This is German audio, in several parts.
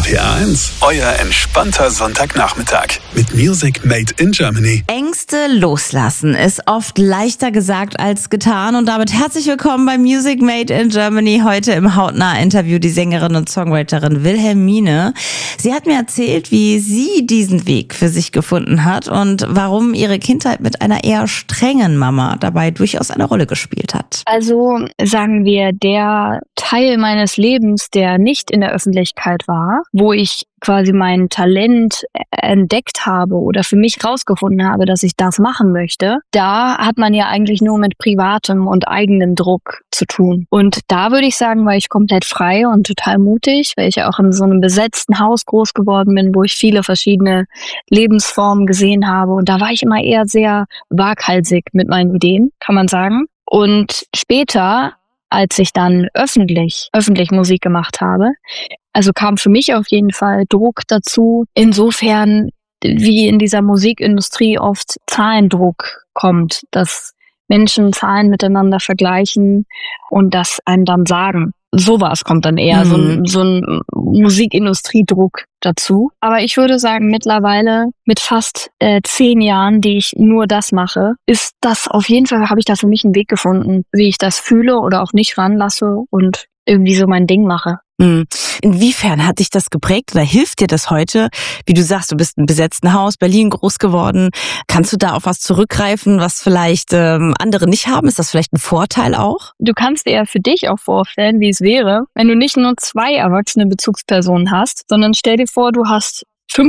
RPR1, euer entspannter Sonntagnachmittag mit Music Made in Germany. Ängste loslassen ist oft leichter gesagt als getan und damit herzlich willkommen bei Music Made in Germany. Heute im Hautnah-Interview die Sängerin und Songwriterin Wilhelmine. Sie hat mir erzählt, wie sie diesen Weg für sich gefunden hat und warum ihre Kindheit mit einer eher strengen Mama dabei durchaus eine Rolle gespielt hat. Also sagen wir, der Teil meines Lebens, der nicht in der Öffentlichkeit war, wo ich quasi mein Talent entdeckt habe oder für mich rausgefunden habe, dass ich das machen möchte, da hat man ja eigentlich nur mit privatem und eigenem Druck zu tun. Und da würde ich sagen, war ich komplett frei und total mutig, weil ich auch in so einem besetzten Haus groß geworden bin, wo ich viele verschiedene Lebensformen gesehen habe. Und da war ich immer eher sehr waghalsig mit meinen Ideen, kann man sagen. Und später, als ich dann öffentlich Musik gemacht habe, also kam für mich auf jeden Fall Druck dazu, insofern wie in dieser Musikindustrie oft Zahlendruck kommt, dass Menschen Zahlen miteinander vergleichen und das einem dann sagen. Sowas kommt dann eher, so ein Musikindustriedruck dazu. Aber ich würde sagen, mittlerweile mit fast 10 Jahren, die ich nur das mache, ist das auf jeden Fall, habe ich da für mich einen Weg gefunden, wie ich das fühle oder auch nicht ranlasse und irgendwie so mein Ding mache. Inwiefern hat dich das geprägt oder hilft dir das heute? Wie du sagst, du bist im besetzten Haus, Berlin groß geworden. Kannst du da auf was zurückgreifen, was vielleicht andere nicht haben? Ist das vielleicht ein Vorteil auch? Du kannst dir ja für dich auch vorstellen, wie es wäre, wenn du nicht nur 2 erwachsene Bezugspersonen hast, sondern stell dir vor, du hast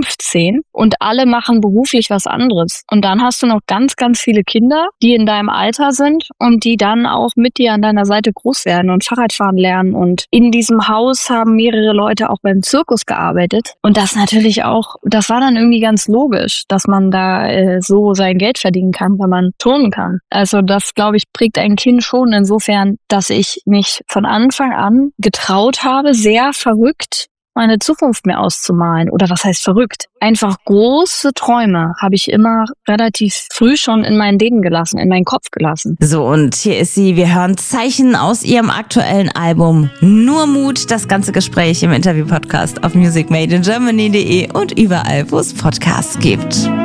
15 und alle machen beruflich was anderes. Und dann hast du noch ganz, ganz viele Kinder, die in deinem Alter sind und die dann auch mit dir an deiner Seite groß werden und Fahrradfahren lernen. Und in diesem Haus haben mehrere Leute auch beim Zirkus gearbeitet. Und das natürlich auch, das war dann irgendwie ganz logisch, dass man da so sein Geld verdienen kann, wenn man turnen kann. Also das, glaube ich, prägt ein Kind schon insofern, dass ich mich von Anfang an getraut habe, sehr verrückt meine Zukunft mir auszumalen. Oder was heißt verrückt? Einfach große Träume habe ich immer relativ früh schon in mein Leben gelassen, in meinen Kopf gelassen. So, und hier ist sie. Wir hören Zeichen aus ihrem aktuellen Album Nur Mut. Das ganze Gespräch im Interview-Podcast auf musicmadeingermany.de und überall, wo es Podcasts gibt.